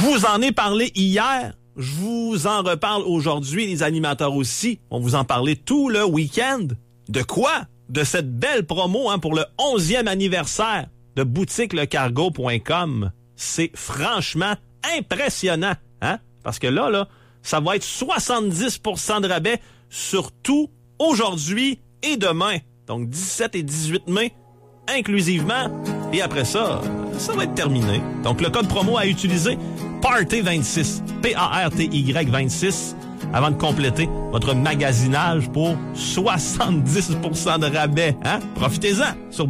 vous en ai parlé hier. Je vous en reparle aujourd'hui. Les animateurs aussi vont vous en parler tout le week-end. De quoi? De cette belle promo pour le 11e anniversaire de boutiquelecargo.com. C'est franchement impressionnant. Parce que là, ça va être 70% de rabais sur tout aujourd'hui et demain. Donc 17 et 18 mai inclusivement. Et après ça, ça va être terminé. Donc le code promo à utiliser, PARTY26, PARTY 26, avant de compléter votre magasinage pour 70% de rabais. Profitez-en sur